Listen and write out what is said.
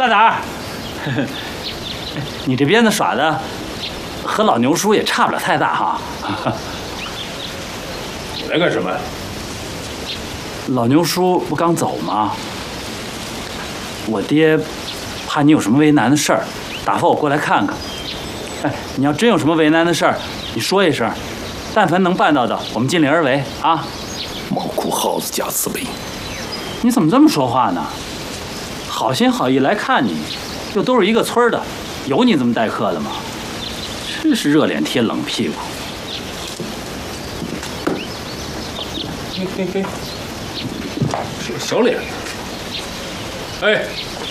大胆儿，你这鞭子耍的和老牛叔也差不了太大哈。 你来干什么？ 老牛叔不刚走吗？我爹怕你有什么为难的事儿，打发我过来看看。哎，你要真有什么为难的事儿，你说一声，但凡能办到的，我们尽力而为啊。 猫哭耗子假慈悲。 你怎么这么说话呢？好心好意来看你，又都是一个村的，有你这么待客的吗？真是热脸贴冷屁股。 嘿，是个小脸子。哎，